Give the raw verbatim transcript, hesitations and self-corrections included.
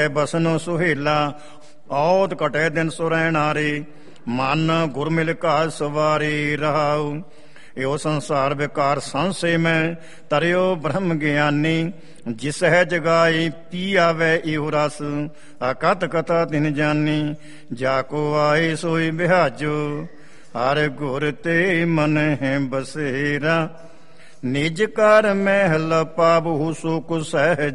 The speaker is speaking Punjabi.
ਬਸਨੋ ਸੁਹੇਲਾ ਔਤ ਕਟੇ ਦਿਨ ਸੁਰੈਣਾਰੇ ਮਨ ਗੁਰ ਮਿਲ ਘਾਲ ਸਵਾਰੇ ਰਹਾਉ। ਇਹੋ ਸੰਸਾਰ ਵਿਕਾਰ ਸੰਸੇ ਮੈਂ ਤਰਿਓ ਬ੍ਰਹਮ ਗਿਆਨੀ ਜਿਸ ਹੈ ਜਗਾਈ ਪੀ ਆਵੇ ਇਹੋ ਰਸ ਅਕਤ ਕਥਾ ਤਿਨ ਜਾਨੀ ਜਾ ਕੋ ਆਏ ਸੋਈ ਬਿਹਾਜੋ ਹਰ ਗੁਰ ਤੇ ਮਨ ਹੈ ਬਸੇਰਾ ਨਿਜ ਕਰ ਮਹਿਲ ਪਾਬਹੁ ਸੁਖ ਸਹਿਜ